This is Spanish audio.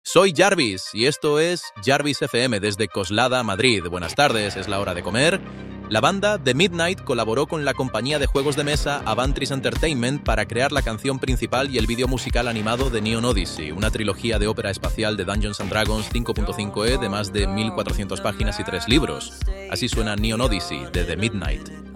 Soy Jarvis y esto es Jarvis FM desde Coslada, Madrid. Buenas tardes, es la hora de comer. La banda The Midnight colaboró con la compañía de juegos de mesa Avantris Entertainment para crear la canción principal y el vídeo musical animado de Neon Odyssey, una trilogía de ópera espacial de Dungeons & Dragons 5.5e de más de 1400 páginas y 3 libros. Así suena Neon Odyssey de The Midnight.